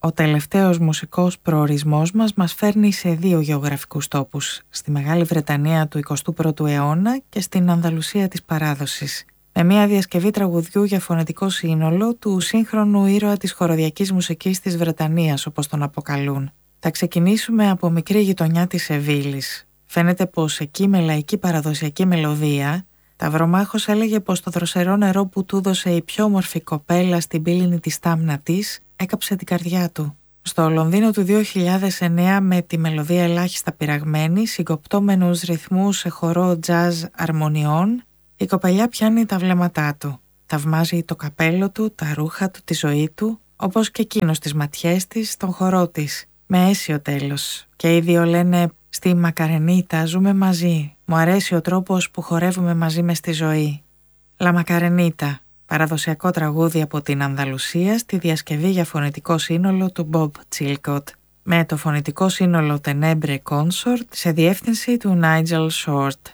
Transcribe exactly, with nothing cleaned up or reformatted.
Ο τελευταίος μουσικός προορισμός μας μας φέρνει σε δύο γεωγραφικούς τόπους, στη Μεγάλη Βρετανία του εικοστού πρώτου αιώνα και στην Ανδαλουσία της παράδοσης, με μια διασκευή τραγουδιού για φωνητικό σύνολο του σύγχρονου ήρωα της χοροδιακής μουσικής της Βρετανίας, όπως τον αποκαλούν. Θα ξεκινήσουμε από μικρή γειτονιά της Σεβίλης. Φαίνεται πως εκεί με λαϊκή παραδοσιακή μελωδία, Ταυρομάχος έλεγε πως το δροσερό νερό που του έδωσε η πιο όμορφη κοπέλα στην πύληνη της στάμνα της έκαψε την καρδιά του. Στο Λονδίνο του δύο χιλιάδες εννέα, με τη μελωδία ελάχιστα πειραγμένη, συγκοπτόμενους ρυθμούς σε χορό τζαζ αρμονιών, η κοπελιά πιάνει τα βλέμματά του. Θαυμάζει το καπέλο του, τα ρούχα του, τη ζωή του, όπως και εκείνος τις ματιές της, τον χορό της, με αίσιο τέλος. Και οι δύο λένε: «Στη Μακαρενίτα ζούμε μαζί. Μου αρέσει ο τρόπος που χορεύουμε μαζί μες στη ζωή». Λα Μακαρενίτα, παραδοσιακό τραγούδι από την Ανδαλουσία στη διασκευή για φωνητικό σύνολο του Bob Chilcott, με το φωνητικό σύνολο Tenebre Consort σε διεύθυνση του Nigel Short.